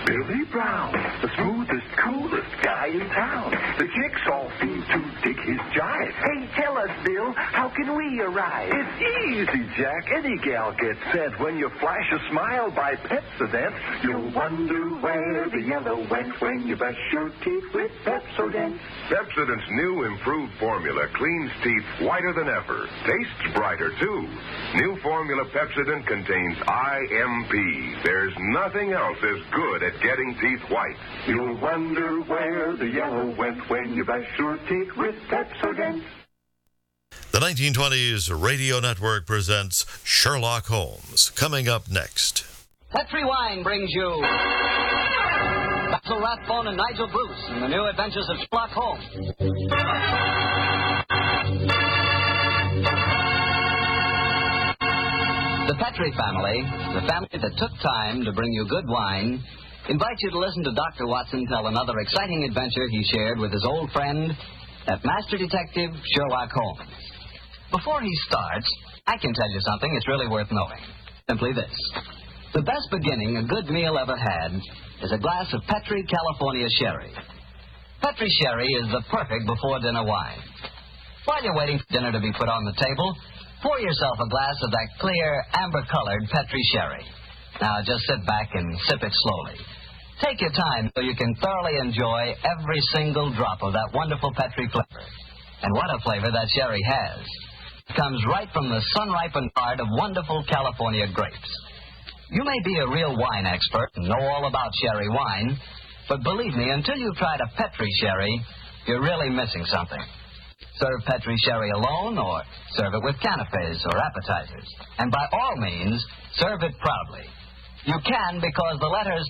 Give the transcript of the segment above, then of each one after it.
Billy Brown, the smoothest, coolest guy in town. The chicks all seem to dig his jive. Hey, tell us, Bill, how can we arrive? It's easy, Jack. Any gal gets sent when you flash a smile by Pepsodent. You'll wonder where the yellow went when you brush your teeth with Pepsodent. Pepsodent's new improved formula cleans teeth whiter than ever. Tastes brighter, too. New formula Pepsodent contains IMP. There's nothing else as good at getting teeth white. You'll wonder where the yellow went when you brush your teeth with Pepsodent. The 1920s Radio Network presents Sherlock Holmes. Coming up next. Petri Wine brings you Basil Rathbone and Nigel Bruce in the new adventures of Sherlock Holmes. The Petri family, the family that took time to bring you good wine, invites you to listen to Dr. Watson tell another exciting adventure he shared with his old friend, that master detective, Sherlock Holmes. Before he starts, I can tell you something that's really worth knowing. Simply this. The best beginning a good meal ever had is a glass of Petri California Sherry. Petri Sherry is the perfect before-dinner wine. While you're waiting for dinner to be put on the table, pour yourself a glass of that clear, amber-colored Petri Sherry. Now, just sit back and sip it slowly. Take your time so you can thoroughly enjoy every single drop of that wonderful Petri flavor. And what a flavor that sherry has. It comes right from the sun-ripened heart of wonderful California grapes. You may be a real wine expert and know all about sherry wine, but believe me, until you've tried a Petri Sherry, you're really missing something. Serve Petri Sherry alone or serve it with canapes or appetizers. And by all means, serve it proudly. You can because the letters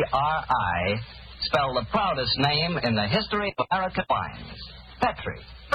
P-E-T-R-I spell the proudest name in the history of American wines. Petri.